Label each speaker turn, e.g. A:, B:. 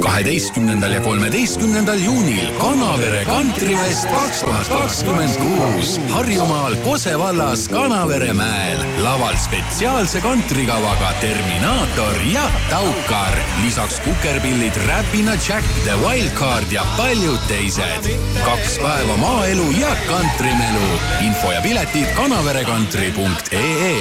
A: 12. ja 13. juunil Kanavere Kantrivest 2026 Harjumaal Kose vallas Kanavere mäel. Laval spetsiaalse kantrikavaga Terminaator ja Taukar. Lisaks kukerpillid Räpina Jack, The Wildcard ja paljud teised. 2 päeva maaelu ja kantrimelu. Info ja piletid kanaverekantri.ee